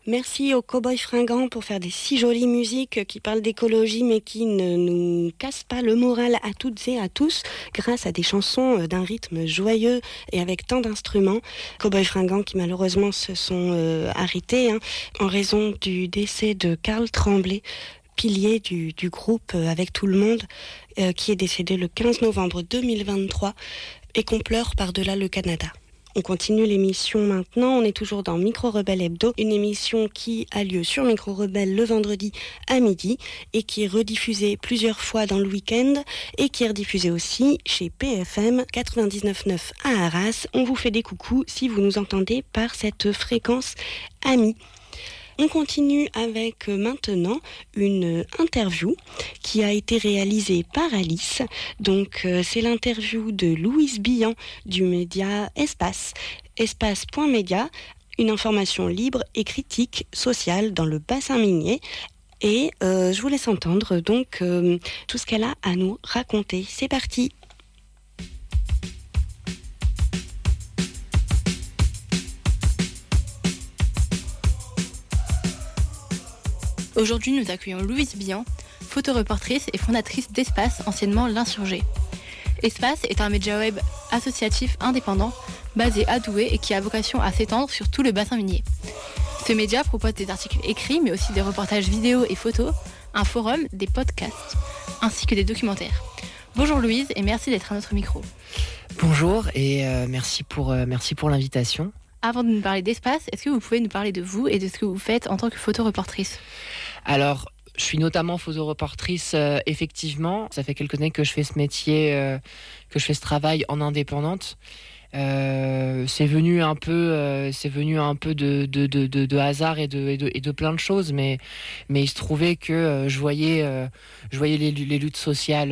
Merci aux Cowboys Fringants pour faire des si jolies musiques qui parlent d'écologie mais qui ne nous cassent pas le moral à toutes et à tous grâce à des chansons d'un rythme joyeux et avec tant d'instruments. Cowboys Fringants qui malheureusement se sont arrêtés en raison du décès de Karl Tremblay, pilier du groupe Avec tout le monde, qui est décédé le 15 novembre 2023 et qu'on pleure par-delà le Canada. On continue l'émission maintenant, on est toujours dans Micro Rebelle Hebdo, une émission qui a lieu sur Micro Rebelle le vendredi à midi et qui est rediffusée plusieurs fois dans le week-end et qui est rediffusée aussi chez PFM 99.9 à Arras. On vous fait des coucous si vous nous entendez par cette fréquence amie. On continue avec maintenant une interview qui a été réalisée par Alice. Donc c'est l'interview de Louise Billan du média Espace. Espace.media, une information libre et critique sociale dans le bassin minier. Et je vous laisse entendre donc tout ce qu'elle a à nous raconter. C'est parti! Aujourd'hui, nous accueillons Louise Billan, photoreportrice et fondatrice d'Espace, anciennement L'Insurgé. Espace est un média web associatif indépendant, basé à Douai et qui a vocation à s'étendre sur tout le bassin minier. Ce média propose des articles écrits, mais aussi des reportages vidéo et photos, un forum, des podcasts, ainsi que des documentaires. Bonjour Louise et merci d'être à notre micro. Bonjour et merci pour l'invitation. Avant de nous parler d'Espace, est-ce que vous pouvez nous parler de vous et de ce que vous faites en tant que photoreportrice ? Alors, je suis notamment photoreportrice, effectivement. Ça fait quelques années que je fais ce métier, que je fais ce travail en indépendante. C'est venu un peu de hasard et de plein de choses, mais il se trouvait que je voyais les luttes sociales,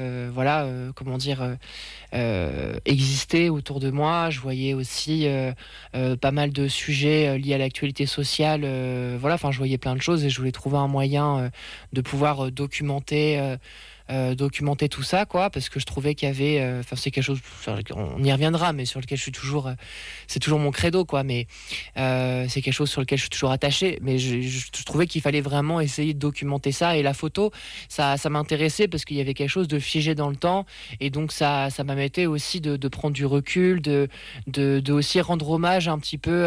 exister autour de moi. Je voyais aussi pas mal de sujets liés à l'actualité sociale. Je voyais plein de choses et je voulais trouver un moyen de pouvoir documenter tout ça, quoi, parce que je trouvais qu'il y avait, c'est quelque chose, on y reviendra, mais sur lequel je suis toujours, c'est toujours mon credo, quoi, mais c'est quelque chose sur lequel je suis toujours attaché, mais je trouvais qu'il fallait vraiment essayer de documenter ça, et la photo, ça m'intéressait parce qu'il y avait quelque chose de figé dans le temps, et donc ça m'amettait aussi de prendre du recul, de aussi rendre hommage un petit peu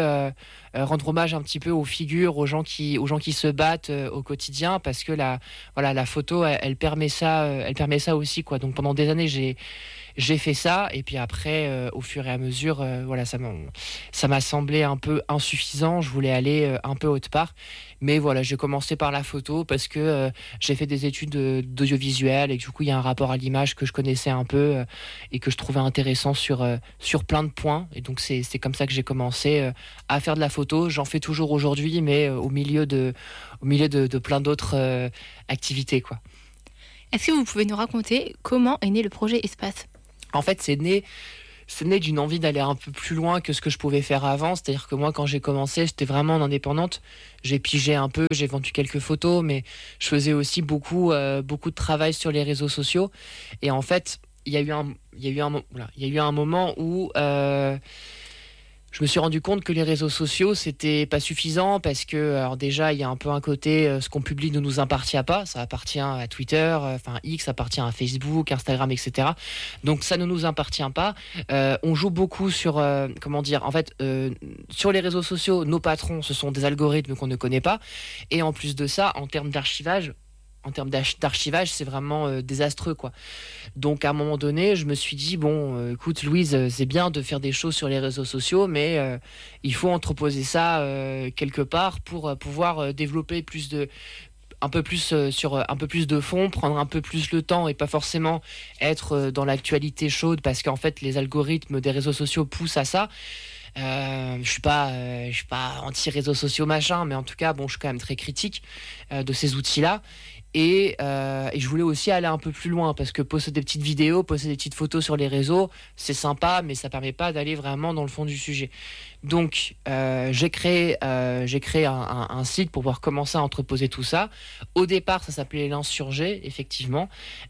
aux figures, aux gens qui se battent au quotidien, parce que la photo, elle permet ça aussi, quoi. Donc pendant des années, j'ai fait ça, et puis après, au fur et à mesure, ça m'a semblé un peu insuffisant. Je voulais aller un peu autre part, mais voilà, j'ai commencé par la photo parce que j'ai fait des études d'audiovisuel et que du coup, il y a un rapport à l'image que je connaissais un peu et que je trouvais intéressant sur plein de points. Et donc c'est comme ça que j'ai commencé à faire de la photo. J'en fais toujours aujourd'hui, mais au milieu de plein d'autres activités, quoi. Est-ce que vous pouvez nous raconter comment est né le projet Espace ? En fait, c'est né d'une envie d'aller un peu plus loin que ce que je pouvais faire avant. C'est-à-dire que moi, quand j'ai commencé, j'étais vraiment en indépendante. J'ai pigé un peu, j'ai vendu quelques photos, mais je faisais aussi beaucoup de travail sur les réseaux sociaux. Et en fait, il y a eu un moment où je me suis rendu compte que les réseaux sociaux, c'était pas suffisant parce que, alors déjà, il y a un peu un côté, ce qu'on publie ne nous appartient pas. Ça appartient à Twitter, X appartient à Facebook, Instagram, etc. Donc ça ne nous appartient pas. On joue beaucoup sur, sur les réseaux sociaux, nos patrons, ce sont des algorithmes qu'on ne connaît pas. Et en plus de ça, en termes d'archivage, c'est vraiment désastreux, quoi. Donc à un moment donné, je me suis dit écoute Louise, c'est bien de faire des choses sur les réseaux sociaux, mais il faut entreposer ça quelque part pour pouvoir développer un peu plus de fond, prendre un peu plus le temps et pas forcément être dans l'actualité chaude, parce qu'en fait les algorithmes des réseaux sociaux poussent à ça. Je suis pas anti-réseaux sociaux machin, mais en tout cas je suis quand même très critique de ces outils-là. Et je voulais aussi aller un peu plus loin, parce que poster des petites vidéos, poster des petites photos sur les réseaux, c'est sympa, mais ça permet pas d'aller vraiment dans le fond du sujet. Donc j'ai créé un site pour pouvoir commencer à entreposer tout ça. Au départ, ça s'appelait L'Insurgé, effectivement.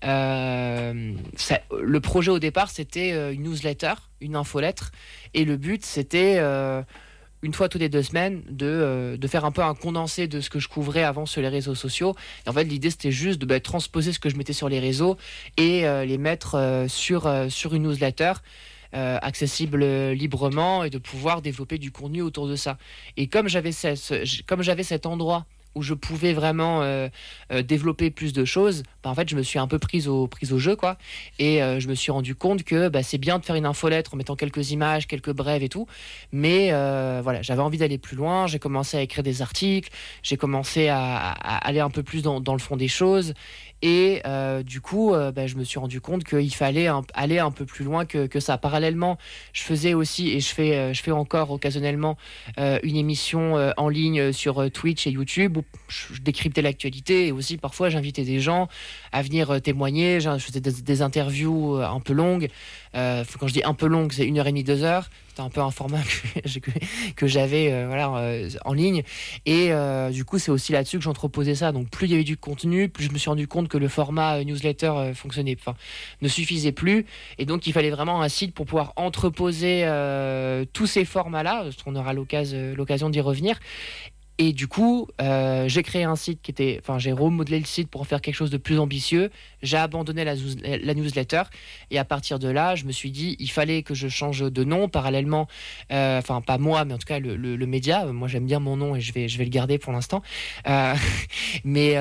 Le projet au départ, c'était une newsletter, une infolettre, et le but, c'était une fois toutes les 2 semaines de faire un peu un condensé de ce que je couvrais avant sur les réseaux sociaux. Et en fait, l'idée, c'était juste de transposer ce que je mettais sur les réseaux et les mettre sur une newsletter accessible librement et de pouvoir développer du contenu autour de ça. Et comme j'avais cet endroit où je pouvais vraiment développer plus de choses, en fait, je me suis un peu prise au jeu, quoi. Et je me suis rendu compte que c'est bien de faire une infolettre en mettant quelques images, quelques brèves et tout. Mais voilà, j'avais envie d'aller plus loin. J'ai commencé à écrire des articles. J'ai commencé à aller un peu plus dans le fond des choses. Et du coup, je me suis rendu compte qu'il fallait aller un peu plus loin que ça. Parallèlement, je faisais aussi, et je fais encore occasionnellement, une émission en ligne sur Twitch et YouTube où je décryptais l'actualité, et aussi parfois j'invitais des gens à venir témoigner. Je faisais des interviews un peu longues. Quand je dis un peu longue, c'est 1h30, 2h. C'était un peu un format que j'avais en ligne. Et du coup, c'est aussi là-dessus que j'entreposais ça. Donc plus il y avait du contenu, plus je me suis rendu compte que le format newsletter ne suffisait plus. Et donc il fallait vraiment un site pour pouvoir entreposer tous ces formats-là. On aura l'occasion d'y revenir. Et du coup, j'ai créé un site j'ai remodelé le site pour en faire quelque chose de plus ambitieux. J'ai abandonné la newsletter. Et à partir de là, je me suis dit, il fallait que je change de nom parallèlement. Pas moi, mais en tout cas le média. Moi, j'aime bien mon nom et je vais le garder pour l'instant. Mais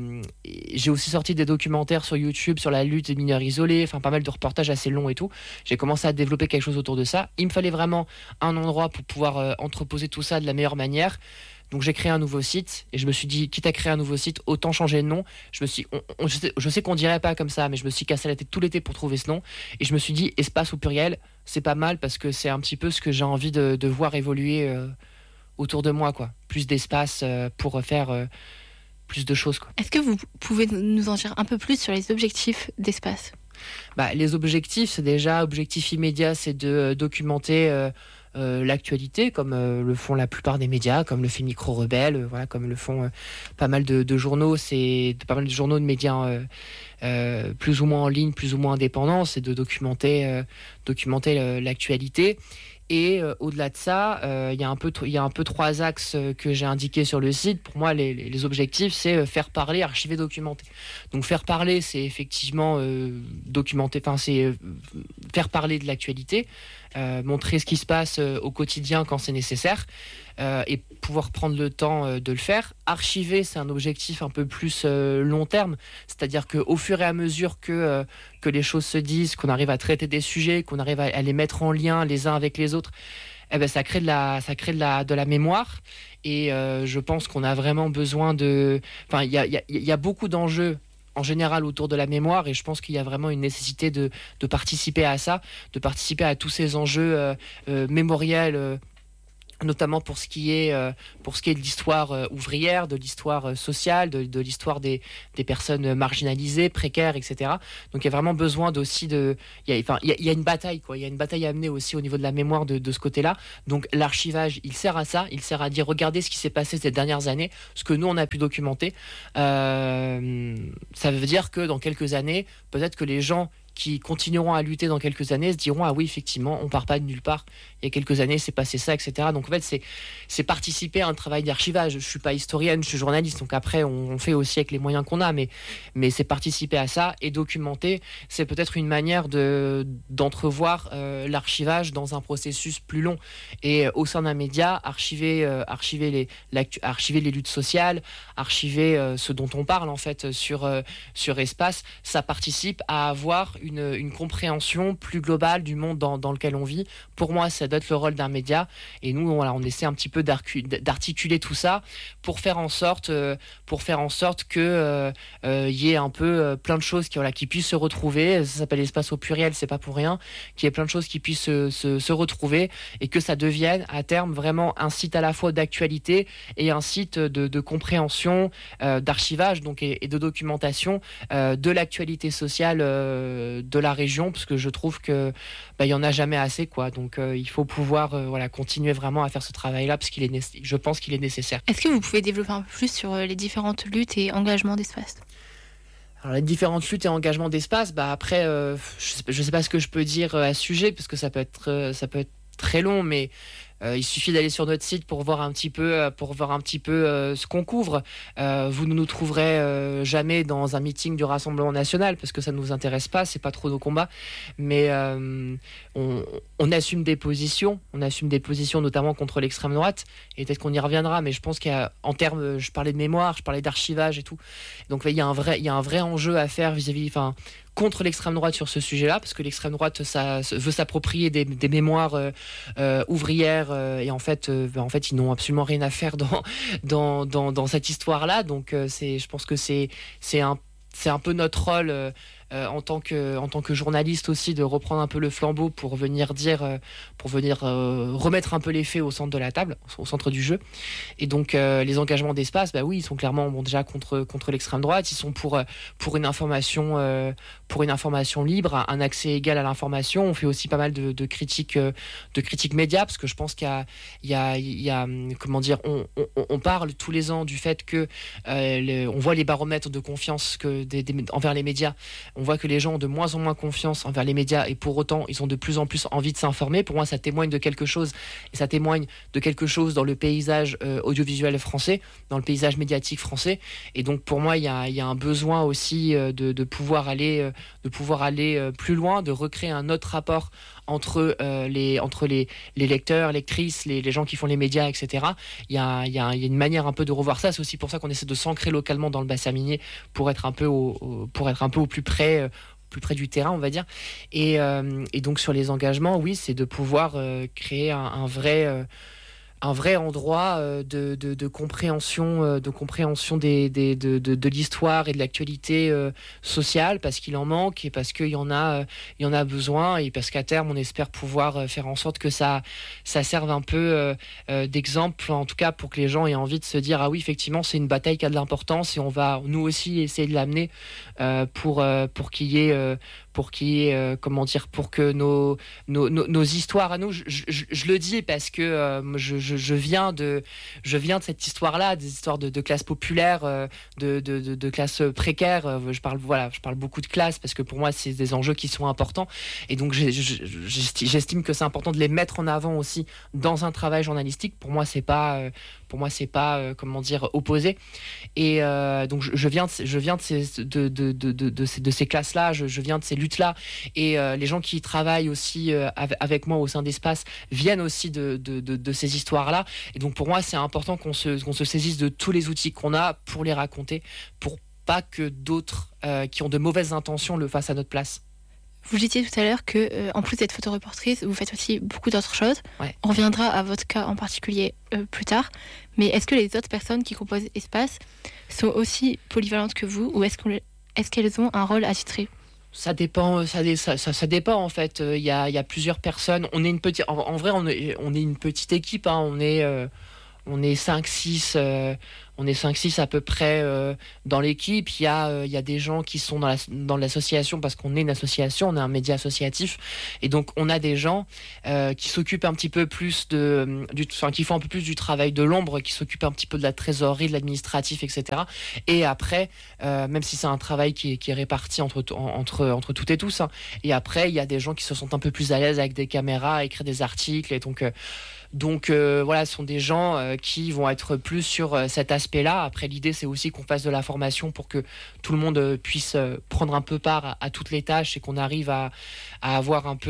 j'ai aussi sorti des documentaires sur YouTube sur la lutte des mineurs isolés. Pas mal de reportages assez longs et tout. J'ai commencé à développer quelque chose autour de ça. Il me fallait vraiment un endroit pour pouvoir entreposer tout ça de la meilleure manière. Donc j'ai créé un nouveau site et je me suis dit, quitte à créer un nouveau site, autant changer de nom. Je sais qu'on dirait pas comme ça, mais je me suis cassé la tête tout l'été pour trouver ce nom. Et je me suis dit, espace au pluriel, c'est pas mal parce que c'est un petit peu ce que j'ai envie de voir évoluer autour de moi, quoi. Plus d'espace pour faire plus de choses, quoi. Est-ce que vous pouvez nous en dire un peu plus sur les objectifs d'espace ? Les objectifs, c'est déjà, objectif immédiat, c'est de documenter l'actualité, comme le font la plupart des médias, comme le fait Micro Rebelle, comme le font pas mal de journaux, pas mal de journaux de médias plus ou moins en ligne, plus ou moins indépendants, c'est de documenter l'actualité. Et au-delà de ça, il y a un peu 3 axes que j'ai indiqués sur le site. Pour moi, les objectifs, c'est faire parler, archiver, documenter. Donc faire parler, c'est effectivement documenter, c'est faire parler de l'actualité, montrer ce qui se passe au quotidien quand c'est nécessaire, et pouvoir prendre le temps de le faire. Archiver, c'est un objectif un peu plus long terme, c'est-à-dire qu'au fur et à mesure que les choses se disent, qu'on arrive à traiter des sujets, qu'on arrive à les mettre en lien les uns avec les autres, ça crée de la mémoire. Et je pense qu'on a vraiment besoin il y a beaucoup d'enjeux en général autour de la mémoire, et je pense qu'il y a vraiment une nécessité de participer à ça, de participer à tous ces enjeux mémoriels, notamment pour ce qui est de l'histoire ouvrière, de l'histoire sociale, de l'histoire des personnes marginalisées, précaires, etc. Donc il y a vraiment besoin il y a une bataille, quoi. Il y a une bataille à mener aussi au niveau de la mémoire de ce côté-là. Donc l'archivage, il sert à ça, il sert à dire, regardez ce qui s'est passé ces dernières années, ce que nous on a pu documenter. Ça veut dire que dans quelques années, peut-être que les gens qui continueront à lutter dans quelques années se diront, ah oui, effectivement, on part pas de nulle part, il y a quelques années c'est passé ça, etc. Donc en fait c'est participer à un travail d'archivage. Je suis pas historienne, je suis journaliste, donc après on fait aussi avec les moyens qu'on a, mais c'est participer à ça. Et documenter, c'est peut-être une manière d'entrevoir l'archivage dans un processus plus long. Et au sein d'un média, archiver les luttes sociales, archiver ce dont on parle en fait sur Espace, ça participe à avoir une compréhension plus globale du monde dans lequel on vit. Pour moi, ça doit être le rôle d'un média. Et nous, on essaie un petit peu d'articuler tout ça pour faire en sorte que y ait un peu plein de choses qui puissent se retrouver. Ça s'appelle Espace au pluriel, c'est pas pour rien. Qu'il y ait plein de choses qui puissent se retrouver, et que ça devienne à terme vraiment un site à la fois d'actualité et un site de compréhension, d'archivage et de documentation de l'actualité sociale de la région, parce que je trouve que il y en a jamais assez, quoi. Donc il faut pouvoir continuer vraiment à faire ce travail-là, parce je pense qu'il est nécessaire. Est-ce que vous pouvez développer un peu plus sur les différentes luttes et engagements d'Espace ? Alors, les différentes luttes et engagements d'Espace, après, je sais pas ce que je peux dire à ce sujet, parce que ça peut être très long, mais il suffit d'aller sur notre site pour voir un petit peu, ce qu'on couvre. Vous ne nous trouverez jamais dans un meeting du Rassemblement national parce que ça ne nous intéresse pas, c'est pas trop nos combats. Mais on assume des positions, notamment contre l'extrême droite. Et peut-être qu'on y reviendra, mais je pense qu'en termes, je parlais de mémoire, je parlais d'archivage et tout. Donc il y a un vrai enjeu à faire contre l'extrême droite sur ce sujet-là, parce que l'extrême droite veut s'approprier des mémoires ouvrières et en fait ils n'ont absolument rien à faire dans cette histoire-là. Donc je pense que c'est un peu notre rôle en tant que journaliste aussi, de reprendre un peu le flambeau pour venir remettre un peu les faits au centre de la table, au centre du jeu. Et donc les engagements d'Espace, oui, ils sont clairement déjà contre l'extrême droite. Ils sont pour une information libre, un accès égal à l'information. On fait aussi pas mal de critiques médias, parce que je pense qu'il y a comment dire, on parle tous les ans du fait que on voit les baromètres de confiance envers les médias. On voit que les gens ont de moins en moins confiance envers les médias et pour autant, ils ont de plus en plus envie de s'informer. Pour moi, ça témoigne de quelque chose et ça témoigne de quelque chose dans le paysage audiovisuel français, dans le paysage médiatique français. Et donc, pour moi, il y a un besoin aussi de pouvoir aller plus loin, de recréer un autre rapport entre les lecteurs, lectrices, les gens qui font les médias, etc. Il y a une manière un peu de revoir ça. C'est aussi pour ça qu'on essaie de s'ancrer localement dans le bassin minier pour être un peu au plus près du terrain, on va dire. Et donc sur les engagements, oui, c'est de pouvoir créer un vrai endroit de compréhension de l'histoire et de l'actualité sociale, parce qu'il en manque et parce qu'il y en a besoin, et parce qu'à terme on espère pouvoir faire en sorte que ça serve un peu d'exemple, en tout cas pour que les gens aient envie de se dire ah oui, effectivement c'est une bataille qui a de l'importance et on va nous aussi essayer de l'amener pour qu'il y ait pour que nos histoires à nous, je le dis parce que je viens de cette histoire-là, des histoires de classes populaires, de classes précaires. Je parle beaucoup de classes parce que pour moi c'est des enjeux qui sont importants, et donc j'estime que c'est important de les mettre en avant aussi dans un travail journalistique. Pour moi c'est pas opposé. Et donc je viens de ces classes-là, je viens de ces luttes-là, et les gens qui travaillent aussi avec moi au sein d'Espace viennent aussi de ces histoires-là. Et donc pour moi c'est important qu'on se saisisse de tous les outils qu'on a pour les raconter, pour pas que d'autres qui ont de mauvaises intentions le fassent à notre place. Vous disiez tout à l'heure que, en plus d'être photoreportrice, vous faites aussi beaucoup d'autres choses. Ouais. On reviendra à votre cas en particulier plus tard. Mais est-ce que les autres personnes qui composent Espace sont aussi polyvalentes que vous, ou est-ce qu'elles ont un rôle attitré ? Ça dépend, ça dépend en fait. Il y a plusieurs personnes. On est en vrai, on est une petite équipe. Hein. On est 5-6. On est 5-6 à peu près dans l'équipe. Il y a des gens qui sont dans l'association, parce qu'on est une association, on est un média associatif. Et donc, on a des gens qui s'occupent un petit peu plus qui font un peu plus du travail de l'ombre, qui s'occupent un petit peu de la trésorerie, de l'administratif, etc. Et après, même si c'est un travail qui est réparti entre toutes et tous, hein, et après, il y a des gens qui se sentent un peu plus à l'aise avec des caméras, à écrire des articles. Et donc voilà, ce sont des gens qui vont être plus sur cet aspect-là. Après, l'idée, c'est aussi qu'on fasse de la formation pour que tout le monde puisse prendre un peu part à toutes les tâches, et qu'on arrive à avoir un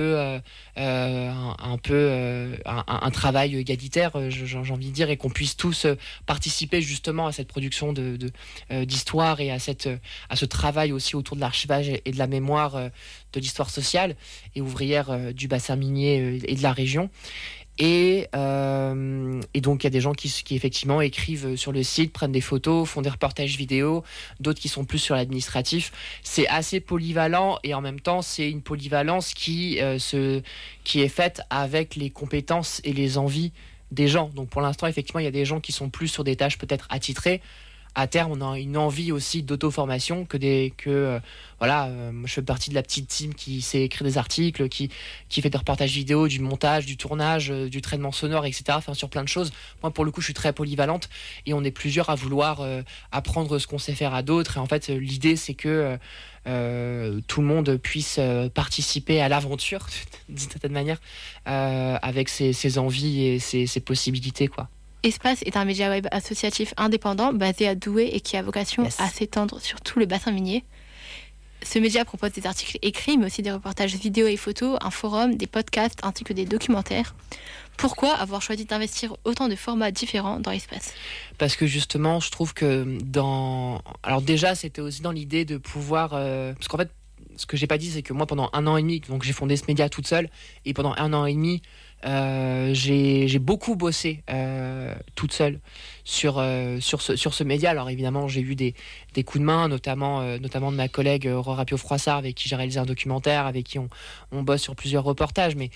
travail égalitaire, j'ai envie de dire, et qu'on puisse tous participer justement à cette production d'histoire et à ce travail aussi autour de l'archivage et de la mémoire de l'histoire sociale et ouvrière du bassin minier et de la région. Et donc il y a des gens qui effectivement écrivent sur le site, prennent des photos, font des reportages vidéo, d'autres qui sont plus sur l'administratif. C'est assez polyvalent, et en même temps c'est une polyvalence qui est faite avec les compétences et les envies des gens. Donc pour l'instant effectivement il y a des gens qui sont plus sur des tâches peut-être attitrées. à terme, on a une envie aussi d'auto-formation je fais partie de la petite team qui sait écrire des articles, qui fait des reportages vidéo, du montage, du tournage, du traitement sonore, etc. Enfin, sur plein de choses. Moi, pour le coup, je suis très polyvalente et on est plusieurs à vouloir apprendre ce qu'on sait faire à d'autres. Et en fait, l'idée, c'est que tout le monde puisse participer à l'aventure, d'une certaine manière, avec ses envies et ses possibilités, quoi. Espace est un média web associatif indépendant basé à Douai et qui a vocation à s'étendre sur tout le bassin minier. Ce média propose des articles écrits, mais aussi des reportages vidéo et photos, un forum, des podcasts ainsi que des documentaires. Pourquoi avoir choisi d'investir autant de formats différents dans Espace ? Parce que justement, je trouve que alors déjà, c'était aussi dans l'idée de pouvoir... Parce qu'en fait, ce que j'ai pas dit, c'est que moi, pendant 1 an et demi, donc j'ai fondé ce média toute seule, et pendant 1 an et demi, j'ai beaucoup bossé toute seule sur ce média. Alors évidemment, j'ai eu des coups de main, notamment de ma collègue Aurora Pio-Froissart, avec qui j'ai réalisé un documentaire, avec qui on bosse sur plusieurs reportages. Mais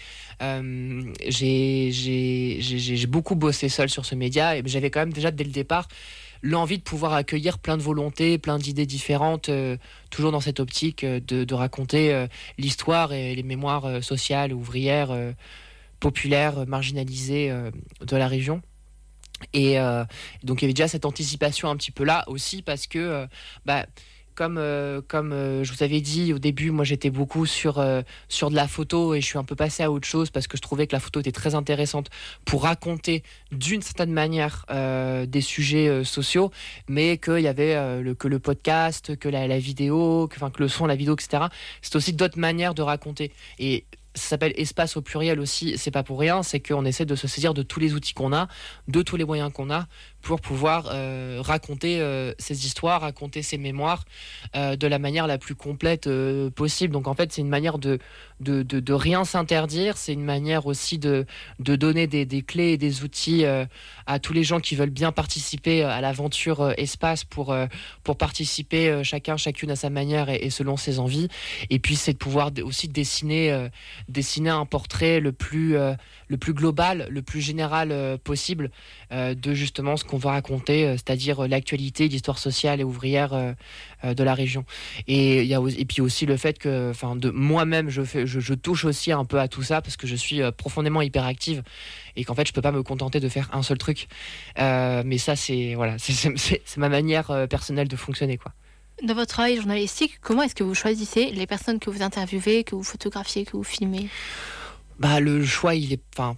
j'ai beaucoup bossé seule sur ce média, et j'avais quand même déjà dès le départ l'envie de pouvoir accueillir plein de volontés, plein d'idées différentes, toujours dans cette optique de raconter l'histoire et les mémoires sociales, ouvrières, populaires, marginalisées de la région. Et donc il y avait déjà cette anticipation un petit peu là aussi, parce que comme je vous avais dit au début, moi j'étais beaucoup sur de la photo, et je suis un peu passé à autre chose parce que je trouvais que la photo était très intéressante pour raconter d'une certaine manière des sujets sociaux, mais qu'il y avait que le podcast, que la vidéo, que le son, la vidéo, etc. C'est aussi d'autres manières de raconter. Et ça s'appelle Espace au pluriel aussi, c'est pas pour rien, c'est qu'on essaie de se saisir de tous les outils qu'on a, de tous les moyens qu'on a, pour pouvoir raconter ces histoires, raconter ces mémoires de la manière la plus complète possible. Donc en fait, c'est une manière de rien s'interdire, c'est une manière aussi de donner des clés et des outils à tous les gens qui veulent bien participer à l'aventure Espace pour participer chacune à sa manière et selon ses envies. Et puis c'est de pouvoir aussi dessiner un portrait le plus global, le plus général possible de justement ce qu'on va raconter, c'est-à-dire l'actualité, l'histoire sociale et ouvrière de la région. Et puis aussi le fait que, de moi-même, je touche aussi un peu à tout ça parce que je suis profondément hyperactive et qu'en fait je peux pas me contenter de faire un seul truc. Mais ça c'est ma manière personnelle de fonctionner, quoi. Dans votre travail journalistique, comment est-ce que vous choisissez les personnes que vous interviewez, que vous photographiez, que vous filmez ? Le choix, il est...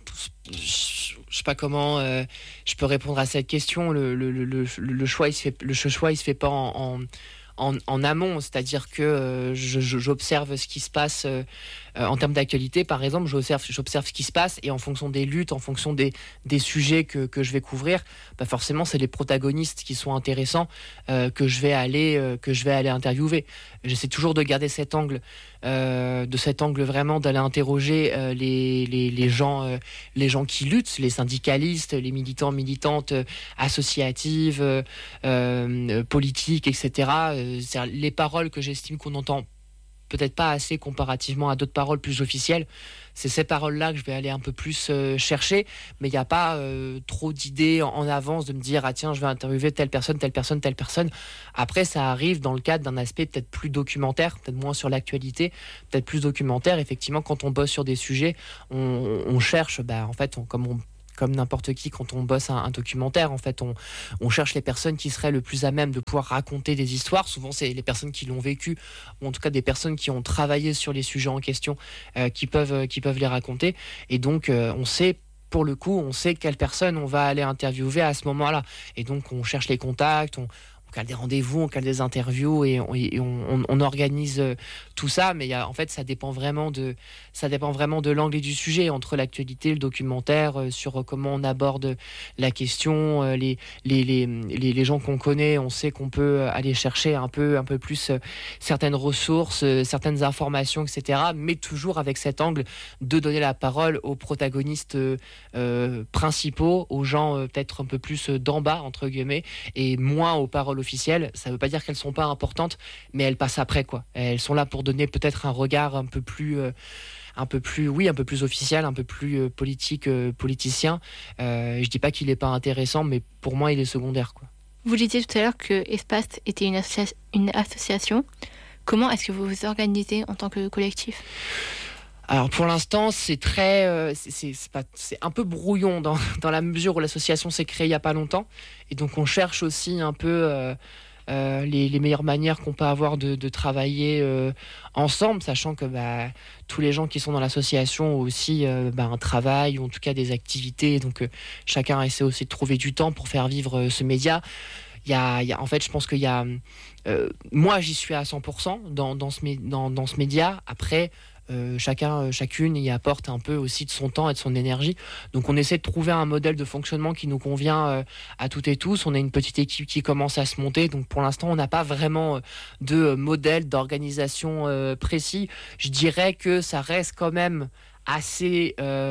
je sais pas comment je peux répondre à cette question. Le choix, il se fait pas en amont, c'est-à-dire que j'observe ce qui se passe en termes d'actualité, par exemple, j'observe ce qui se passe, et en fonction des luttes, en fonction des sujets que je vais couvrir, forcément c'est les protagonistes qui sont intéressants que je vais aller interviewer. J'essaie toujours de garder cet angle vraiment, d'aller interroger les gens qui luttent, les syndicalistes, les militants, militantes, associatives, politiques, etc. C'est-à-dire les paroles que j'estime qu'on entend peut-être pas assez comparativement à d'autres paroles plus officielles. C'est ces paroles-là que je vais aller un peu plus chercher, mais il n'y a pas trop d'idées en avance de me dire « Ah tiens, je vais interviewer telle personne, telle personne, telle personne ». Après, ça arrive dans le cadre d'un aspect peut-être plus documentaire, peut-être moins sur l'actualité, peut-être plus documentaire. Effectivement, quand on bosse sur des sujets, on cherche, en fait, comme n'importe qui, quand on bosse un documentaire, en fait, on cherche les personnes qui seraient le plus à même de pouvoir raconter des histoires. Souvent, c'est les personnes qui l'ont vécu, ou en tout cas des personnes qui ont travaillé sur les sujets en question, qui peuvent les raconter. Et donc, on sait quelle personne on va aller interviewer à ce moment-là. Et donc, on cherche les contacts, on cale des rendez-vous, on cale des interviews, et on organise tout ça. Mais en fait, ça dépend vraiment de l'angle et du sujet, entre l'actualité, le documentaire, sur comment on aborde la question, les gens qu'on connaît, on sait qu'on peut aller chercher un peu plus certaines ressources, certaines informations, etc. Mais toujours avec cet angle de donner la parole aux protagonistes principaux, aux gens peut-être un peu plus d'en bas, entre guillemets, et moins aux paroles officielles. Ça ne veut pas dire qu'elles sont pas importantes, mais elles passent après, quoi. Elles sont là pour donner peut-être un regard un peu plus officiel, un peu plus politicien. Je dis pas qu'il est pas intéressant, mais pour moi il est secondaire, quoi. Vous disiez tout à l'heure que Espace était une association. Comment est-ce que vous vous organisez en tant que collectif ? Alors pour l'instant, c'est très, c'est un peu brouillon dans la mesure où l'association s'est créée il n'y a pas longtemps, et donc on cherche aussi un peu les meilleures manières qu'on peut avoir de travailler ensemble, sachant que tous les gens qui sont dans l'association ont aussi un travail ou en tout cas des activités, donc chacun essaie aussi de trouver du temps pour faire vivre ce média. En fait, je pense qu'il y a, moi j'y suis à 100% dans ce média. Après, chacune y apporte un peu aussi de son temps et de son énergie. Donc on essaie de trouver un modèle de fonctionnement qui nous convient à toutes et tous. On est une petite équipe qui commence à se monter, donc pour l'instant on n'a pas vraiment de modèle d'organisation précis. Je dirais que ça reste quand même assez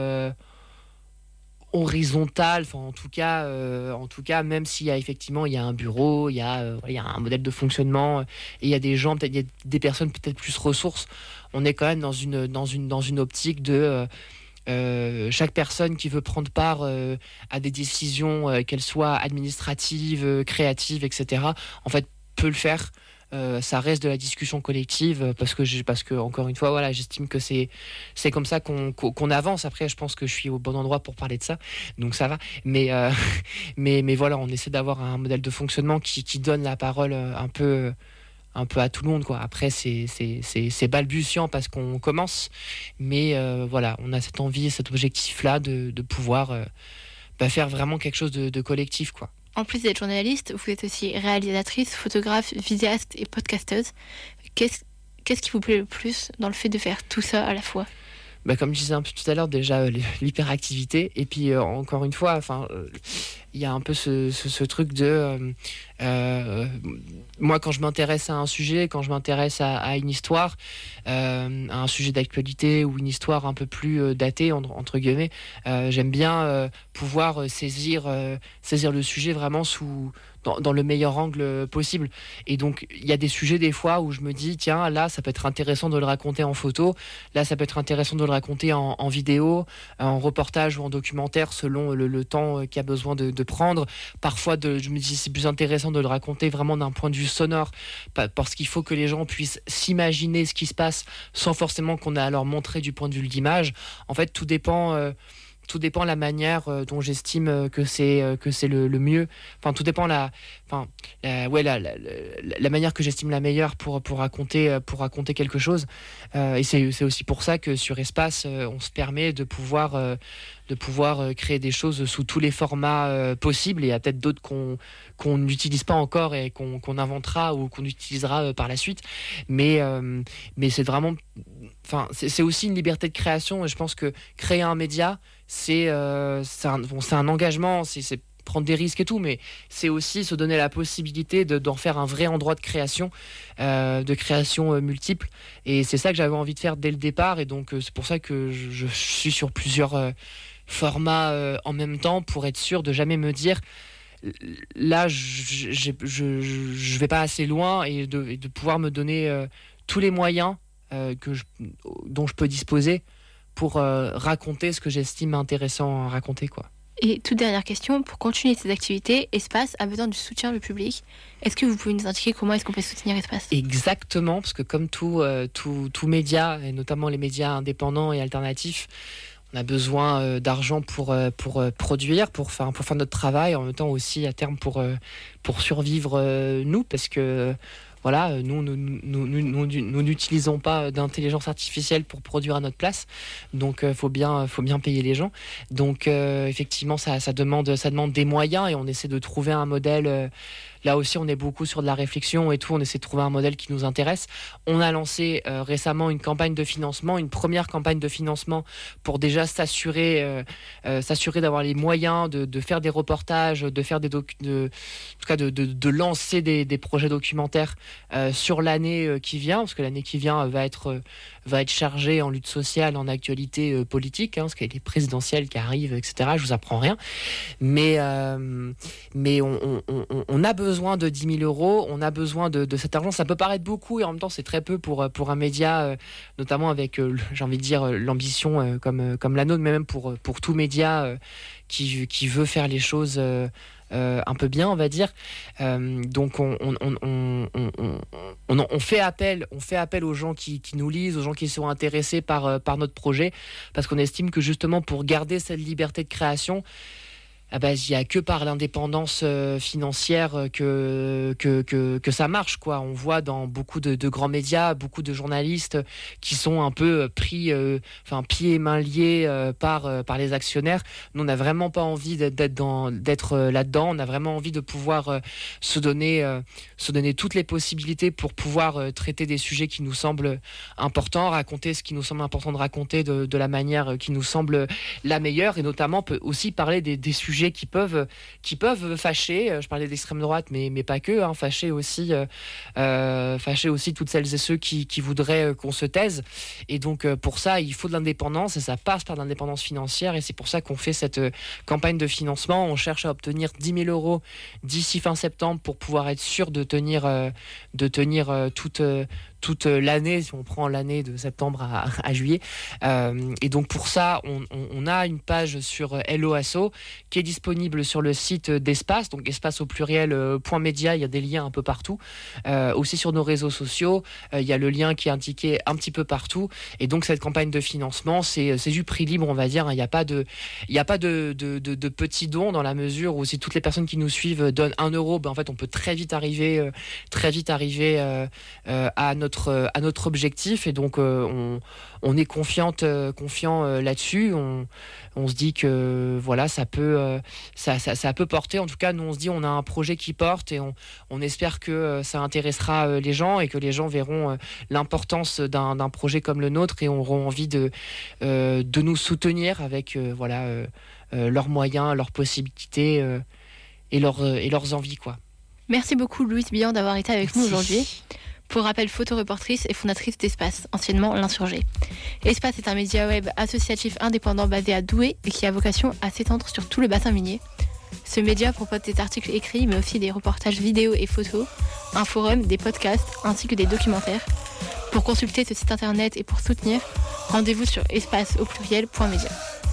horizontal, enfin en tout cas même s'il y a effectivement il y a un bureau, il y a un modèle de fonctionnement, et il y a des gens, peut-être il y a des personnes peut-être plus ressources. On est quand même dans une optique de chaque personne qui veut prendre part à des décisions, qu'elles soient administratives, créatives, etc., en fait peut le faire. Ça reste de la discussion collective parce que encore une fois, voilà, j'estime que c'est comme ça qu'on avance. Après, je pense que je suis au bon endroit pour parler de ça, donc ça va. Mais voilà, on essaie d'avoir un modèle de fonctionnement qui donne la parole un peu à tout le monde, quoi. Après, c'est balbutiant parce qu'on commence, mais voilà, on a cette envie, cet objectif-là de pouvoir faire vraiment quelque chose de collectif, quoi. En plus d'être journaliste, vous êtes aussi réalisatrice, photographe, vidéaste et podcasteuse. Qu'est-ce qui vous plaît le plus dans le fait de faire tout ça à la fois ? Comme je disais un peu tout à l'heure, déjà l'hyperactivité, et puis encore une fois, il y a un peu ce truc de moi, quand je m'intéresse à un sujet, quand je m'intéresse à une histoire, à un sujet d'actualité ou une histoire un peu plus datée entre guillemets, j'aime bien pouvoir saisir le sujet vraiment dans le meilleur angle possible. Et donc il y a des sujets des fois où je me dis tiens, là ça peut être intéressant de le raconter en photo, là ça peut être intéressant de le raconter en vidéo, en reportage ou en documentaire selon le temps qu'il y a besoin de prendre. Parfois je me dis c'est plus intéressant de le raconter vraiment d'un point de vue sonore, parce qu'il faut que les gens puissent s'imaginer ce qui se passe sans forcément qu'on ait à leur montrer du point de vue de l'image. En fait, tout dépend de la manière dont j'estime que c'est le mieux. Enfin, tout dépend la manière que j'estime la meilleure pour raconter quelque chose. Et c'est aussi pour ça que sur Espace, on se permet de pouvoir créer des choses sous tous les formats possibles. Et il y a peut-être d'autres qu'on n'utilise pas encore et qu'on inventera ou qu'on utilisera par la suite. Mais c'est vraiment... c'est aussi une liberté de création. Et je pense que créer un média, c'est un engagement, c'est prendre des risques et tout, mais c'est aussi se donner la possibilité d'en faire un vrai endroit de création multiple. Et c'est ça que j'avais envie de faire dès le départ. Et donc c'est pour ça que je suis sur plusieurs formats en même temps, pour être sûr de jamais me dire là je vais pas assez loin, et de pouvoir me donner tous les moyens dont je peux disposer pour raconter ce que j'estime intéressant à raconter, quoi. Et toute dernière question, pour continuer ces activités, Espace a besoin du soutien du public. Est-ce que vous pouvez nous indiquer comment est-ce qu'on peut soutenir Espace ? Exactement, parce que comme tout média, et notamment les médias indépendants et alternatifs, on a besoin d'argent pour produire, pour faire notre travail, en même temps aussi à terme pour survivre nous, parce que voilà, nous n'utilisons pas d'intelligence artificielle pour produire à notre place, donc faut bien payer les gens. Donc effectivement, ça demande des moyens, et on essaie de trouver un modèle. Là aussi, on est beaucoup sur de la réflexion et tout. On essaie de trouver un modèle qui nous intéresse. On a lancé récemment une première campagne de financement pour déjà s'assurer d'avoir les moyens de faire des reportages, de faire de lancer des projets documentaires sur l'année qui vient, parce que l'année qui vient va être chargée en lutte sociale, en actualité politique, parce qu'il y a les présidentielles qui arrivent, etc. Je vous apprends rien, mais on a besoin de 10 000 euros, on a besoin de cet argent. Ça peut paraître beaucoup, et en même temps c'est très peu pour un média, notamment avec, j'ai envie de dire, l'ambition comme la nôtre, mais même pour tout média qui veut faire les choses bien, on va dire. Donc on fait appel aux gens qui nous lisent, aux gens qui sont intéressés par notre projet, parce qu'on estime que justement pour garder cette liberté de création, il n'y a que par l'indépendance financière que ça marche, quoi. On voit dans beaucoup de grands médias, beaucoup de journalistes qui sont un peu pris, pieds et mains liés par les actionnaires. Nous, on n'a vraiment pas envie d'être là-dedans. On a vraiment envie de pouvoir se donner toutes les possibilités pour pouvoir traiter des sujets qui nous semblent importants, raconter ce qui nous semble important de raconter de la manière qui nous semble la meilleure, et notamment peut aussi parler des sujets qui peuvent fâcher. Je parlais d'extrême droite, mais pas que, hein, fâcher aussi toutes celles et ceux qui voudraient qu'on se taise. Et donc pour ça, il faut de l'indépendance, et ça passe par l'indépendance financière, et c'est pour ça qu'on fait cette campagne de financement. On cherche à obtenir 10 000 euros d'ici fin septembre pour pouvoir être sûr de tenir toute l'année, si on prend l'année de septembre à juillet. Et donc pour ça, on a une page sur Helloasso qui est disponible sur le site d'Espace, donc espace au pluriel .media, il y a des liens un peu partout. Aussi sur nos réseaux sociaux, il y a le lien qui est indiqué un petit peu partout. Et donc cette campagne de financement, c'est du prix libre, on va dire. Il n'y a pas de petits dons, dans la mesure où si toutes les personnes qui nous suivent donnent 1 euro, en fait on peut très vite arriver à notre objectif. Et donc on est confiant là-dessus. On se dit que voilà, ça peut porter. En tout cas, nous on se dit on a un projet qui porte, et on espère que ça intéressera les gens, et que les gens verront l'importance d'un projet comme le nôtre, et auront envie de nous soutenir avec leurs moyens, leurs possibilités et leurs envies, quoi. Merci beaucoup Louise Billan d'avoir été avec nous aujourd'hui. Pour rappel, photoreportrice et fondatrice d'Espace, anciennement l'Insurgé. Espace est un média web associatif indépendant basé à Douai et qui a vocation à s'étendre sur tout le bassin minier. Ce média propose des articles écrits, mais aussi des reportages vidéo et photos, un forum, des podcasts ainsi que des documentaires. Pour consulter ce site internet et pour soutenir, rendez-vous sur espace.media.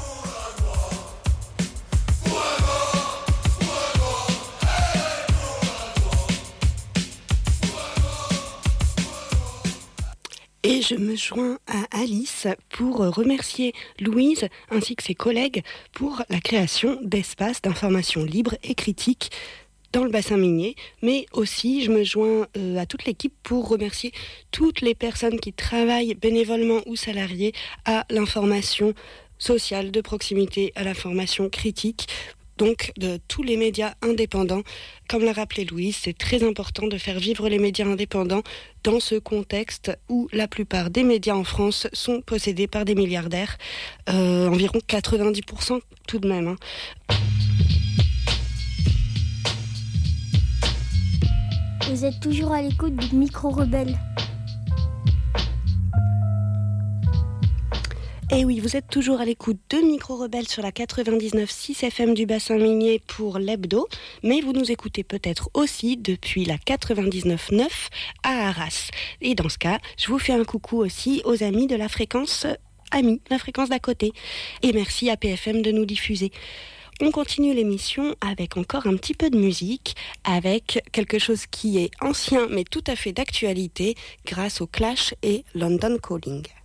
Et je me joins à Alice pour remercier Louise ainsi que ses collègues pour la création d'espaces d'information libre et critique dans le bassin minier, mais aussi je me joins à toute l'équipe pour remercier toutes les personnes qui travaillent bénévolement ou salariées à l'information sociale de proximité, à l'information critique, donc de tous les médias indépendants. Comme l'a rappelé Louise, c'est très important de faire vivre les médias indépendants dans ce contexte où la plupart des médias en France sont possédés par des milliardaires, environ 90% tout de même. Vous êtes toujours à l'écoute du Micro-Rebelle. Et oui, vous êtes toujours à l'écoute de Micro-Rebelle sur la 99.6 FM du bassin minier pour l'hebdo, mais vous nous écoutez peut-être aussi depuis la 99.9 à Arras. Et dans ce cas, je vous fais un coucou aussi aux amis de la fréquence la fréquence d'à côté. Et merci à PFM de nous diffuser. On continue l'émission avec encore un petit peu de musique, avec quelque chose qui est ancien mais tout à fait d'actualité grâce au Clash et London Calling.